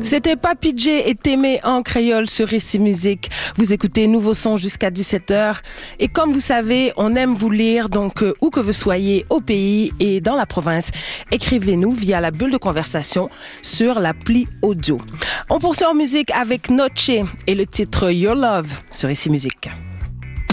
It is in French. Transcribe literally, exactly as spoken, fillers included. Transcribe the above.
C'était Papy J et Témé en créole sur Ici Musique. Vous écoutez Nouveau Son jusqu'à dix-sept heures. Et comme vous savez, on aime vous lire, donc euh, où que vous soyez au pays et dans la province, écrivez-nous via la bulle de conversation sur l'appli audio. On poursuit en musique avec Noche et le titre Your Love sur Ici Musique.